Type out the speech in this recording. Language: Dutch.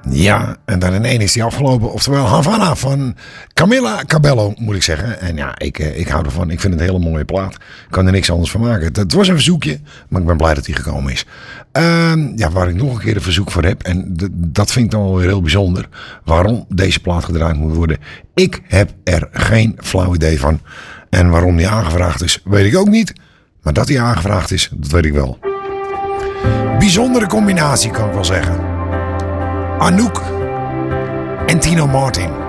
Ja, en dan in één is die afgelopen. Oftewel Havana van Camila Cabello, moet ik zeggen. En ja, ik hou ervan. Ik vind het een hele mooie plaat. Ik kan er niks anders van maken. Het was een verzoekje, maar ik ben blij dat die gekomen is. Ja, waar ik nog een keer een verzoek voor heb. En dat vind ik dan wel weer heel bijzonder. Waarom deze plaat gedraaid moet worden. Ik heb er geen flauw idee van. En waarom die aangevraagd is, weet ik ook niet. Maar dat die aangevraagd is, dat weet ik wel. Bijzondere combinatie, kan ik wel zeggen. Anouk en Tino Martin.